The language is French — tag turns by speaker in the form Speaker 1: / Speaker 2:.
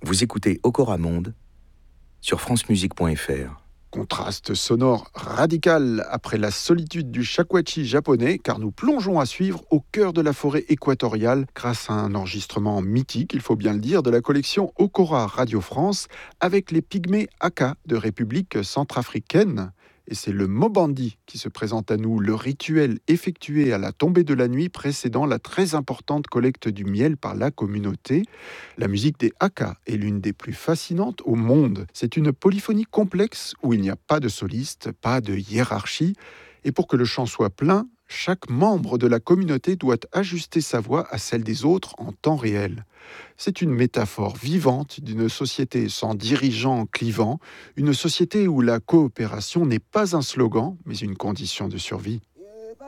Speaker 1: Vous écoutez Okora Monde sur francemusique.fr.
Speaker 2: Contraste sonore radical après la solitude du shakuhachi japonais, car nous plongeons à suivre au cœur de la forêt équatoriale grâce à un enregistrement mythique, il faut bien le dire, de la collection Okora Radio France avec les pygmées Aka de République centrafricaine. Et c'est le Mobandi qui se présente à nous, le rituel effectué à la tombée de la nuit précédant la très importante collecte du miel par la communauté. La musique des Aka est l'une des plus fascinantes au monde. C'est une polyphonie complexe où il n'y a pas de soliste, pas de hiérarchie. Et pour que le chant soit plein, chaque membre de la communauté doit ajuster sa voix à celle des autres en temps réel. C'est une métaphore vivante d'une société sans dirigeants clivants, une société où la coopération n'est pas un slogan, mais une condition de survie.